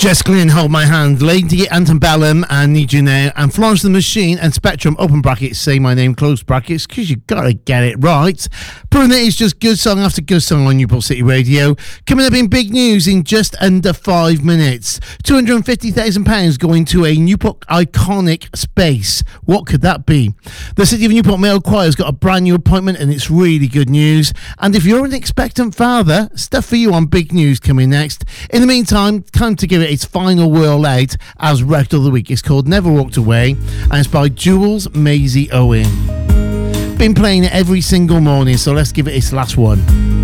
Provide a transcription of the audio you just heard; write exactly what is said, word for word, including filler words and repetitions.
Jess Glynn, Hold My Hand, Lady Antebellum and Need You Now, and Florence the Machine and Spectrum, open brackets, Say My Name, close brackets, because you got to get it right. Proving that it's just good song after good song on Newport City Radio. Coming up in big news in just under five minutes. two hundred fifty thousand pounds going to a Newport iconic space. What could that be? The City of Newport Male Choir's got a brand new appointment and it's really good news. And if you're an expectant father, stuff for you on big news coming next. In the meantime, time to give it its final whirl out as Record of the Week. It's called Never Walked Away and it's by Jules Maisie Owen. Been playing it every single morning, so let's give it its last one.